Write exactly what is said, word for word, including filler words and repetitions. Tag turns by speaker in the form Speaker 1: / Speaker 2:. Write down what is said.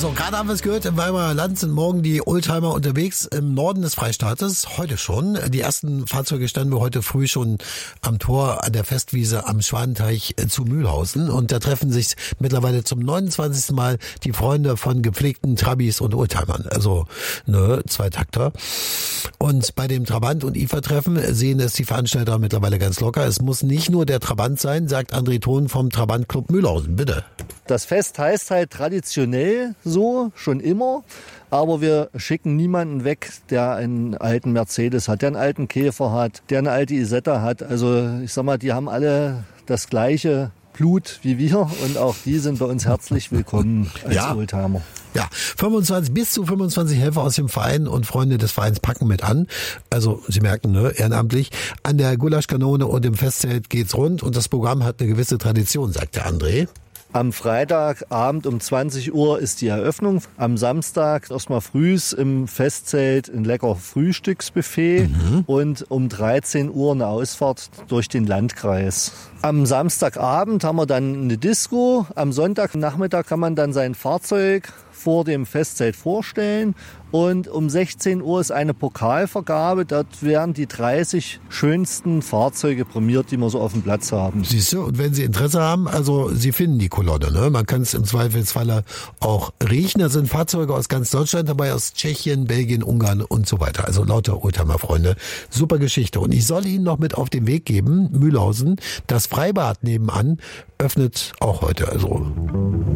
Speaker 1: So, gerade haben wir es gehört, im Weimarer Land sind morgen die Oldtimer unterwegs im Norden des Freistaates. Heute schon. Die ersten Fahrzeuge standen wir heute früh schon am Tor an der Festwiese am Schwanenteich zu Mühlhausen. Und da treffen sich mittlerweile zum neunundzwanzigsten Mal die Freunde von gepflegten Trabis und Oldtimern. Also, ne, Zweitakter. Und bei dem Trabant- und I F A-Treffen sehen es die Veranstalter mittlerweile ganz locker. Es muss nicht nur der Trabant sein, sagt André Thon vom Trabant-Club Mühlhausen. Bitte.
Speaker 2: Das Fest heißt halt traditionell so, schon immer. Aber wir schicken niemanden weg, der einen alten Mercedes hat, der einen alten Käfer hat, der eine alte Isetta hat. Also ich sag mal, die haben alle das gleiche Blut wie wir und auch die sind bei uns herzlich willkommen als
Speaker 1: ja.
Speaker 2: Oldtimer.
Speaker 1: Ja, fünfundzwanzig bis zu fünfundzwanzig Helfer aus dem Verein und Freunde des Vereins packen mit an. Also Sie merken, ne, ehrenamtlich. An der Gulaschkanone und im Festzelt geht's rund und das Programm hat eine gewisse Tradition, sagt der André.
Speaker 2: Am Freitagabend um zwanzig Uhr ist die Eröffnung. Am Samstag erstmal frühs im Festzelt ein lecker Frühstücksbuffet mhm. und um dreizehn Uhr eine Ausfahrt durch den Landkreis. Am Samstagabend haben wir dann eine Disco. Am Sonntagnachmittag kann man dann sein Fahrzeug vor dem Festzelt vorstellen. Und um sechzehn Uhr ist eine Pokalvergabe. Dort werden die dreißig schönsten Fahrzeuge prämiert, die wir so auf dem Platz haben.
Speaker 1: Siehst du, und wenn Sie Interesse haben, also Sie finden die Kolonne, ne? Man kann es im Zweifelsfalle auch riechen. Da sind Fahrzeuge aus ganz Deutschland dabei, aus Tschechien, Belgien, Ungarn und so weiter. Also lauter Oldtimer-Freunde. Super Geschichte. Und ich soll Ihnen noch mit auf den Weg geben, Mühlhausen, das Freibad nebenan öffnet auch heute. Also